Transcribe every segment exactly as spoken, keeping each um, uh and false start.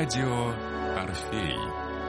Радио Орфей.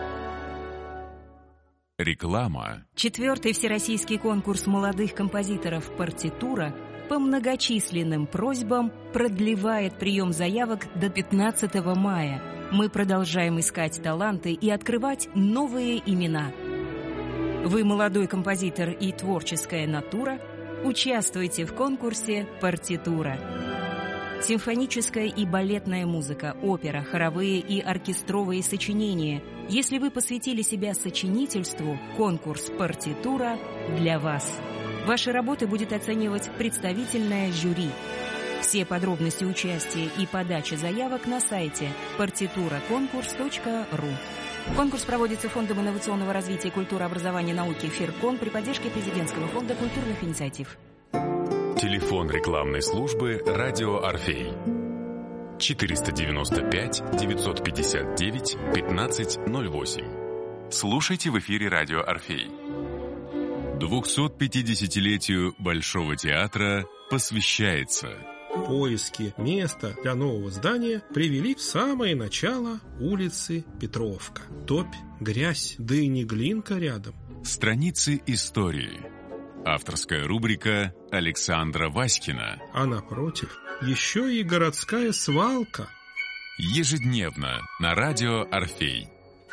Реклама. Четвертый всероссийский конкурс молодых композиторов «Партитура» по многочисленным просьбам продлевает прием заявок до пятнадцатого мая. Мы продолжаем искать таланты и открывать новые имена. Вы молодой композитор и творческая натура? Участвуйте в конкурсе «Партитура». Симфоническая и балетная музыка, опера, хоровые и оркестровые сочинения. Если вы посвятили себя сочинительству, конкурс «Партитура» для вас. Ваши работы будет оценивать представительное жюри. Все подробности участия и подачи заявок на сайте партитура конкурс точка ру. Конкурс проводится Фондом инновационного развития культуры, образования и науки «Фиркон» при поддержке Президентского фонда культурных инициатив. Телефон рекламной службы «Радио Орфей». четыреста девяносто пять девятьсот пятьдесят девять пятнадцать ноль восемь. Слушайте в эфире «Радио Орфей». двухсот пятидесятилетию Большого театра посвящается. Поиски места для нового здания привели в самое начало улицы Петровка. Топь, грязь, да и не глинка рядом. Страницы истории. Авторская рубрика Александра Васькина. А напротив, еще и городская свалка. Ежедневно на радио Орфей.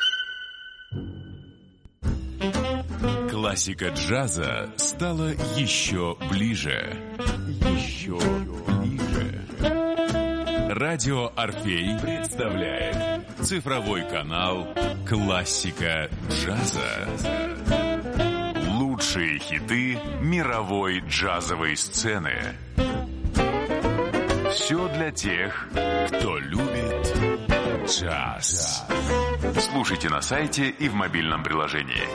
Классика джаза стала еще ближе. Еще ближе. Радио Орфей представляет цифровой канал «Классика джаза». Лучшие хиты мировой джазовой сцены. Все для тех, кто любит джаз. Слушайте на сайте и в мобильном приложении.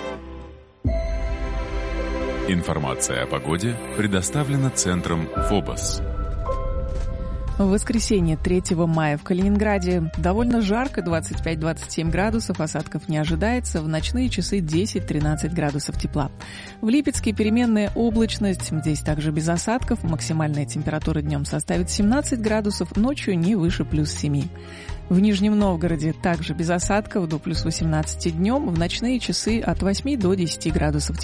Информация о погоде предоставлена Центром ФОБОС. В воскресенье третьего мая в Калининграде довольно жарко, двадцать пять - двадцать семь градусов, осадков не ожидается, в ночные часы десять - тринадцать градусов тепла. В Липецке переменная облачность, здесь также без осадков, максимальная температура днем составит семнадцать градусов, ночью не выше плюс семи. В Нижнем Новгороде также без осадков, до плюс восемнадцати днем, в ночные часы от восьми до десяти градусов